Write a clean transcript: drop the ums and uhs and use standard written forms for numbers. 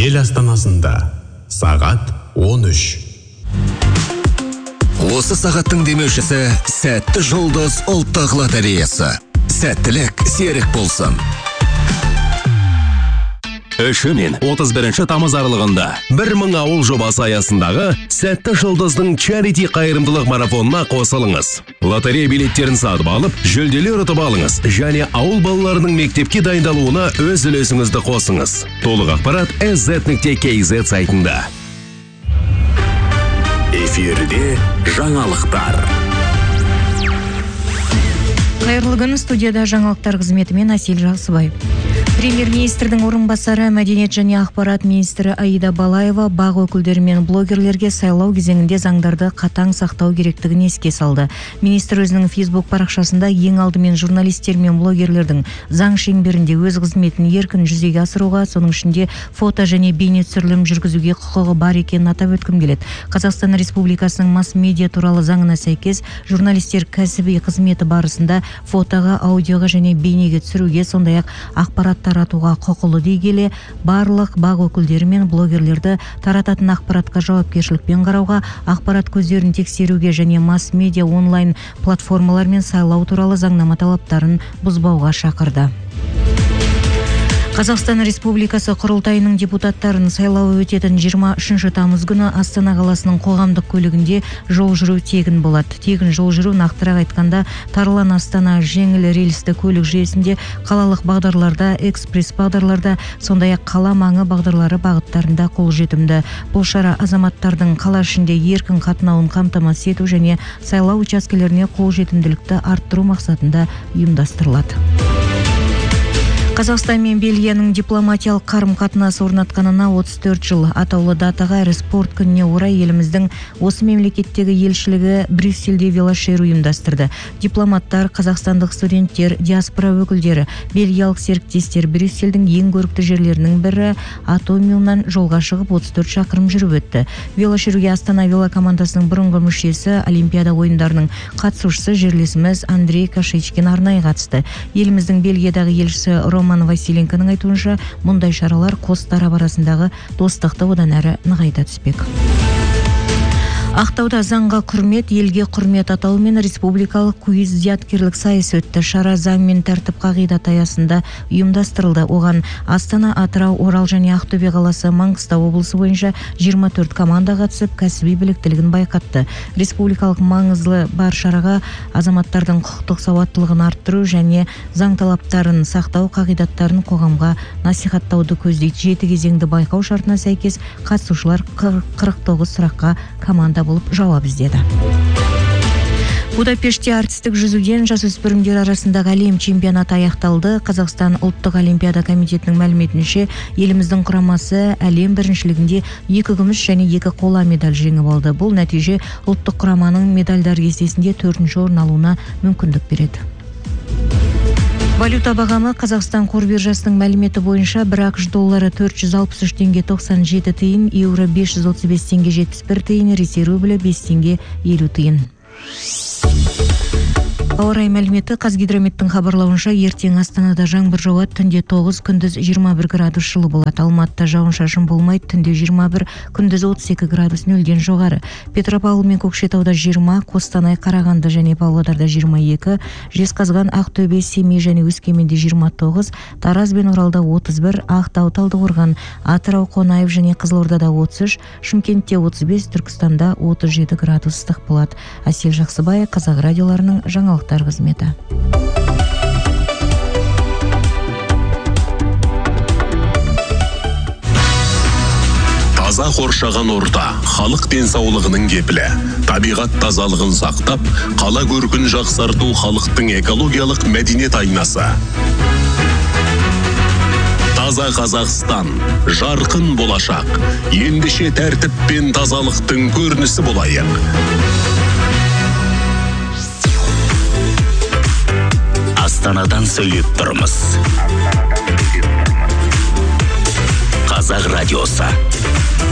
ел астанасында сағат 13. Осы сағаттың демеушісі Сәтті жұлдыз ұлттық лотереясы. Сәттілік серік болсын. 3 мен 31 тамыз аралығында 1000 ауыл жобасы аясындағы Сәтті жұлдыздың чарити қайырымдылық марафонына қосылыңыз. Лотерея билеттерін сатып алып, жүлделер ұтып алыңыз және ауыл балаларының мектепке дайындалуына өз үлесіңізді қосыңыз. Толық ақпарат sz.kz сайтында. Эфирде жаңалықтар. Қайырлы күн, студияда жаңалықтар қызметімен Асел Жақсыбай. Премьер-министрдің орынбасары, мәдениет және ақпарат министрі Аида Балаева бақ өкілдері мен блогерлерге сайлау кезеңінде заңдарды қатаң сақтау керектігін еске салды. Министр өзінің Facebook парақшасында ең алдымен журналистер мен блогерлердің заң шеңберінде өз қызметін еркін жүзеге асыруға, соның ішінде фото және бейне түсірілім жүргізуге құқығы бар екенін атап өткім келеді. Қазақстан Республикасының масс-медиа туралы заңына сәйкес, журналистер кәсіби қызметі барысында фотоға, аудиоға және бейнеге түсіруге, сондай-ақ ақпарат таратуға құқылы дей келе, барлық бақ өкілдері мен блогерлерді тарататын ақпаратқа жауапкершілікпен қарауға, ақпарат көздерін тексеруге және масс-медиа онлайн платформалар мен сайлау туралы заңнама талаптарын бұзбауға шақырды. Қазақстан Республикасы құрылтайының депутаттарын сайлауы өтетін 23 тамыз күні Астана қаласының қоғамдық көлігінде жол жүру тегін болады. Тегін жол жүру, нақтырақ айтқанда, Тарлан Астана жеңіл рельсті көлік жүйесінде, қалалық бағдарларда, экспресс бағдарларда, сондай-ақ қала маңы бағдарлары бағыттарында қолжетімді. Бұл шара азаматтардың қала ішінде еркін қатынауын қамтамасыз ету және сайлау учаскелеріне қолжетімділікті арттыру мақсатында ұйымдастырылады. Қазақстан мен Бельгияның дипломатиялық қарым-қатынас орнатқанына 34 жыл. Атаулы датаға әрі спорт күніне орай еліміздің осы мемлекеттегі елшілігі Брюссельде велошеру ұйымдастырды. Дипломаттар, қазақстандық студенттер, диаспора өкілдері, бельгиялық серіктестер Брюссельдің ең көрікті жерлерінің бірі Атомилнан жолға шығып 34 шақырым жүріп өтті. Велошеруге Астана велокомандасының бұрынғы мүшесі, Олимпиада ойындарының қатысушысы жерлесіміз Андрей Кашечкин арнайы қатысты. Еліміздің Бельгиядағы елшісі Роман Василенконың айтуынша, мұндай шаралар қос тарап арасындағы достықты одан әрі нығайта түспек. Ақтауда заңға құрмет, елге құрмет атауымен республикалық куиз зияткерлік сайыс өтті. Шара заң мен тәртіп қағидат аясында ұйымдастырылды. Оған Астана, Атырау, Орал және Ақтөбе қаласы, Маңғыстау облысы бойынша 24 команда қатысып, кәсіби біліктілігін байқатты. Республикалық маңызы бар шараға азаматтардың құқықтық сауаттылығын арттыру және заң талаптарын сақтау қағидаттарын қоғамға насихаттауды көздейді. 7 кезеңді байқау шартына сәйкес қатысушылар 49 сұраққа команда болып жауап іздеді. Будапештте артистік жүзуден жасөспірімдер арасындағы әлем чемпионаты аяқталды. Қазақстан ұлттық олимпиада комитетінің мәліметінше, еліміздің құрамасы әлем біріншілігінде 2 күміс және 2 қола медаль жеңіп алды. Бұл нәтиже ұлттық құраманың медальдар кестесінде 4-ші орын алуына мүмкіндік береді. Валюта бағамы Қазақстан қор биржасының мәліметі бойынша бір ақш доллары 463 теңге 97 тиын, еуро 535 теңге 71 тиын, ресей рублі 5 теңге 50 тиын. Ауа райы мәліметі. Қазгидрометтің хабарлауынша, ертең Астанада жаңбыр жауады, түнде 9, күндіз 21 градус жылы болады. Алматыда жауын-шашын болмайды, түнде 21, күндіз 32 градус нөлден жоғары. Петропавл мен Көкшетауда 20, Қостанай, Қарағанды және Павлодарда 22, Жезқазған, Ақтөбе, Семей және Өскеменде 29, Тараз бен Оралда 31, Ақтау, Талдықорған, Атырау, Қонаев және Қызылордада 33, Шымкентте 35, Түркістанда 37 градус ыстық болады. Асел Жақсыбай, Қазақ радиоларының жаңалықтар қызметі. Таза қоршаған орта, халық денсаулығының кепілі. Табиғат тазалығын сақтап, қала көркін жақсарту халықтың экологиялық мәдениет айнасы. Таза Қазақстан, жарқын болашақ, ендеше тәртіп пен тазалықтың көрінісі болайық. Астанадан сөйлеп тұрмыз. Қазақ радиосы.